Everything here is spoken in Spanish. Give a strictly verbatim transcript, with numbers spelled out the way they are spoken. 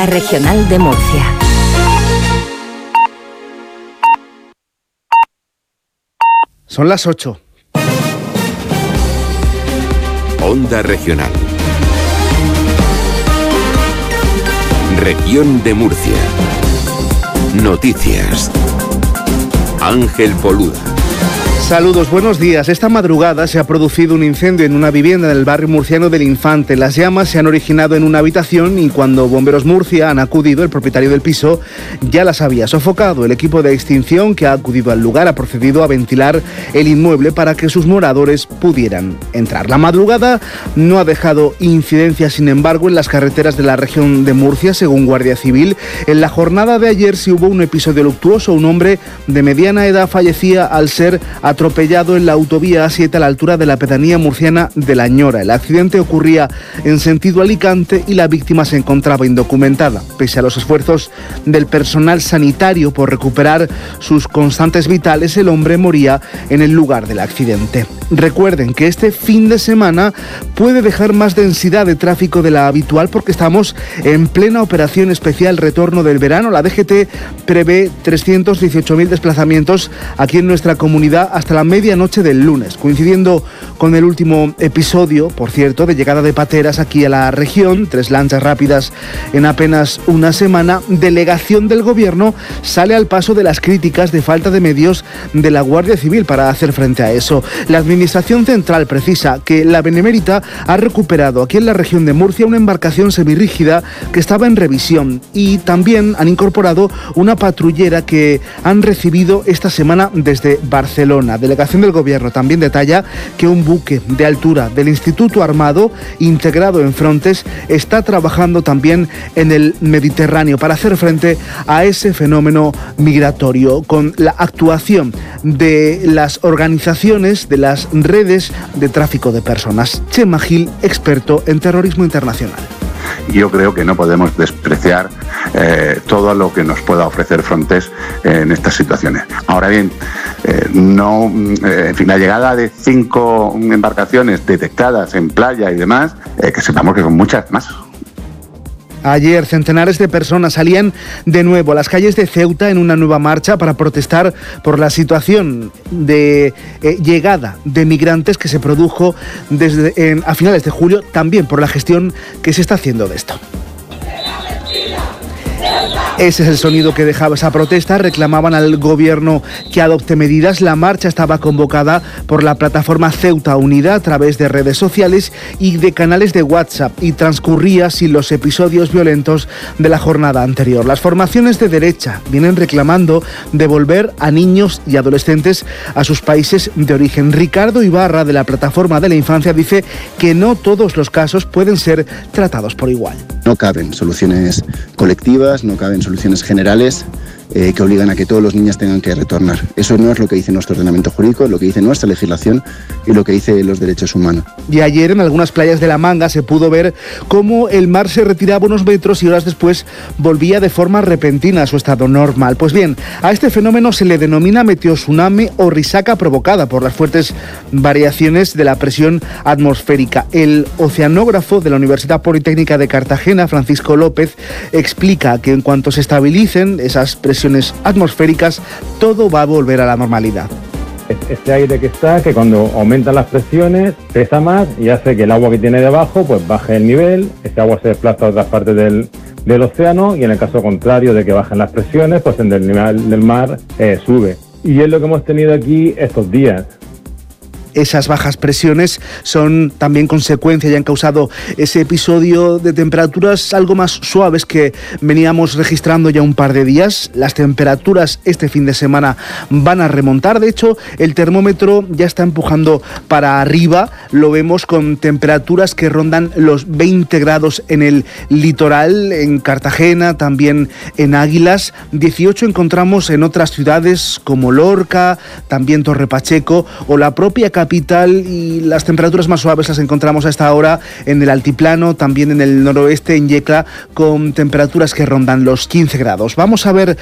Regional de Murcia. Son las ocho. Onda Regional. Región de Murcia. Noticias. Ángel Poluda. Saludos, buenos días. Esta madrugada se ha producido un incendio en una vivienda del barrio murciano del Infante. Las llamas se han originado en una habitación y cuando Bomberos Murcia han acudido, el propietario del piso ya las había sofocado. El equipo de extinción que ha acudido al lugar ha procedido a ventilar el inmueble para que sus moradores pudieran entrar. La madrugada no ha dejado incidencias, sin embargo, en las carreteras de la región de Murcia, según Guardia Civil. En la jornada de ayer sí hubo un episodio luctuoso. Un hombre de mediana edad fallecía al ser atropellado en la autovía A siete a la altura de la pedanía murciana de La Ñora. El accidente ocurría en sentido Alicante y la víctima se encontraba indocumentada. Pese a los esfuerzos del personal sanitario por recuperar sus constantes vitales, el hombre moría en el lugar del accidente. Recuerden que este fin de semana puede dejar más densidad de tráfico de la habitual porque estamos en plena operación especial retorno del verano. La D G T prevé trescientos dieciocho mil desplazamientos aquí en nuestra comunidad hasta la medianoche del lunes, coincidiendo con el último episodio, por cierto, de llegada de pateras aquí a la región, tres lanchas rápidas en apenas una semana. Delegación del Gobierno sale al paso de las críticas de falta de medios de la Guardia Civil para hacer frente a eso. La Administración Central precisa que la Benemérita ha recuperado aquí en la región de Murcia una embarcación semirrígida que estaba en revisión y también han incorporado una patrullera que han recibido esta semana desde Barcelona. Delegación del Gobierno también detalla que un buque de altura del Instituto Armado, integrado en Frontex, está trabajando también en el Mediterráneo para hacer frente a ese fenómeno migratorio, con la actuación de las organizaciones, de las redes de tráfico de personas. Chema Gil, experto en terrorismo internacional. Yo creo que no podemos despreciar eh, todo lo que nos pueda ofrecer Frontex eh, en estas situaciones. Ahora bien, eh, no, eh, en fin, la llegada de cinco embarcaciones detectadas en playa y demás, eh, que sepamos que son muchas más. Ayer, centenares de personas salían de nuevo a las calles de Ceuta en una nueva marcha para protestar por la situación de eh, llegada de migrantes que se produjo desde en, a finales de julio, también por la gestión que se está haciendo de esto. Ese es el sonido que dejaba esa protesta. Reclamaban al Gobierno que adopte medidas. La marcha estaba convocada por la plataforma Ceuta Unida a través de redes sociales y de canales de WhatsApp y transcurría sin los episodios violentos de la jornada anterior. Las formaciones de derecha vienen reclamando devolver a niños y adolescentes a sus países de origen. Ricardo Ibarra, de la Plataforma de la Infancia, dice que no todos los casos pueden ser tratados por igual. No caben soluciones colectivas, no caben soluciones generales eh, que obligan a que todos los niños tengan que retornar. Eso no es lo que dice nuestro ordenamiento jurídico, es lo que dice nuestra legislación y lo que dice los derechos humanos. Y ayer en algunas playas de La Manga se pudo ver cómo el mar se retiraba unos metros y horas después volvía de forma repentina a su estado normal. Pues bien, a este fenómeno se le denomina meteotsunami o risaca provocada por las fuertes variaciones de la presión atmosférica. El oceanógrafo de la Universidad Politécnica de Cartagena, Francisco López, explica que en cuanto se estabilicen esas presiones atmosféricas, todo va a volver a la normalidad. Este aire que está, que cuando aumentan las presiones pesa más y hace que el agua que tiene debajo pues baje el nivel, ese agua se desplaza a otras partes del, del océano y en el caso contrario de que bajen las presiones, pues el nivel del mar eh, sube. Y es lo que hemos tenido aquí estos días. Esas bajas presiones son también consecuencia y han causado ese episodio de temperaturas algo más suaves que veníamos registrando ya un par de días. Las temperaturas este fin de semana van a remontar. De hecho, el termómetro ya está empujando para arriba. Lo vemos con temperaturas que rondan los veinte grados en el litoral, en Cartagena, también en Águilas. dieciocho encontramos en otras ciudades como Lorca, también Torre Pacheco o la propia capital, y las temperaturas más suaves las encontramos a esta hora en el altiplano, también en el noroeste, en Yecla, con temperaturas que rondan los quince grados. Vamos a ver